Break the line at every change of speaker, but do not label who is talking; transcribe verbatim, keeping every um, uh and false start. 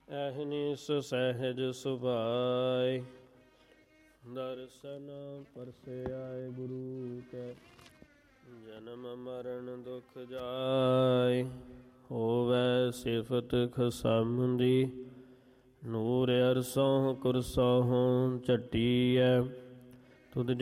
ਅਹਨਿਸ ਸਹਿਜ ਸੁਭਾਇ। ਦਰਸ਼ਨ ਪਰਸੇ ਆਏ ਗੁਰੂ ਕੈ, ਜਨਮ ਮਰਨ ਦੁਖ ਜਾਇ। ਹੋਵੈ ਸਿਫਤ ਖਸਮ ਦੀ, ਨੂਰ ਅਰਸੋਂ ਕੁਰਸੋਂ ਝਟੀਐ। ਤੁਧ